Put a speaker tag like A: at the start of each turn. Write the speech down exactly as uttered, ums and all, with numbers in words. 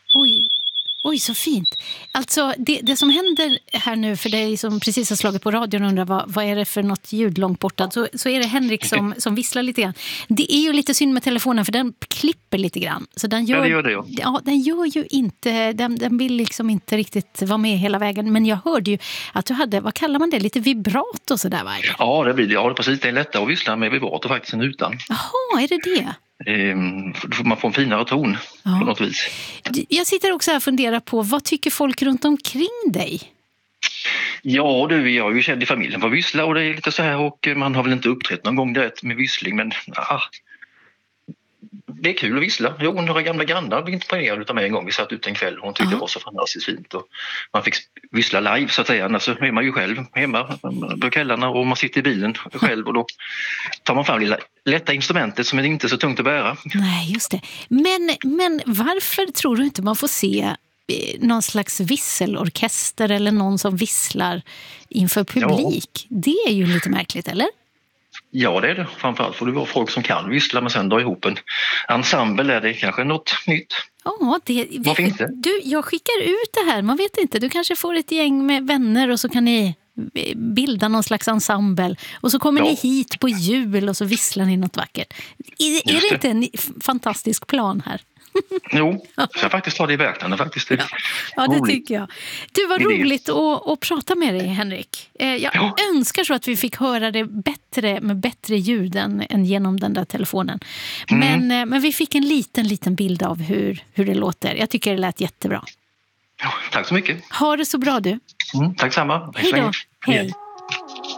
A: Oj, oj så fint. Alltså det, det som händer här nu för dig som precis har slagit på radion och undrar vad, vad är det för något ljud långt borta, så, så är det Henrik som, som visslar lite grann. Det är ju lite synd med telefonen för den klipper lite grann. Så den gör,
B: ja, det gör det. Ja.
A: Ja, den gör ju inte, den, den vill liksom inte riktigt vara med hela vägen. Men jag hörde ju att du hade, vad kallar man det, lite vibrat och sådär va?
B: Ja, det blir det. Ja, precis. Det är lättare att vissla med vibrat och faktiskt än utan.
A: Jaha, är det det?
B: Man får en finare ton ja. På något vis.
A: Jag sitter också här och funderar på, vad tycker folk runt omkring dig?
B: Ja du, jag är ju känd i familjen för vissla och det är lite så här och man har väl inte uppträtt någon gång direkt med vissling men ah, det är kul att vissla. Jo, några gamla grannar blev imponerade av mig en gång. Vi satt ut en kväll och hon tyckte uh-huh. det var så fantastiskt fint. Och man fick vissla live så att säga. Annars är man ju själv hemma på kvällarna och man sitter i bilen själv och då tar man fram lilla lätta instrumentet som är inte så tungt att bära.
A: Nej, just det. Men, men varför tror du inte man får se någon slags visselorkester eller någon som visslar inför publik? Ja. Det är ju lite märkligt, eller?
B: Ja, det är det. Framförallt får det vara folk som kan vissla men sen dra ihop en ensemble är det kanske något nytt.
A: Ja, det,
B: varför inte?
A: Du, jag skickar ut det här, man vet inte. Du kanske får ett gäng med vänner och så kan ni bilda någon slags ensemble och så kommer ja. ni hit på jul och så visslar ni något vackert. Är, är det inte en fantastisk plan här?
B: Jo, så jag faktiskt tar det i beaktande faktiskt.
A: Ja, ja det tycker jag. Du, var roligt att, att prata med dig, Henrik. Jag ja. önskar så att vi fick höra det bättre med bättre ljud än, än genom den där telefonen. Men, mm. men vi fick en liten, liten bild av hur, hur det låter. Jag tycker det lät jättebra.
B: Ja, tack så mycket.
A: Ha det så bra du.
B: Mm, tack samma.
A: Hej då. Hej.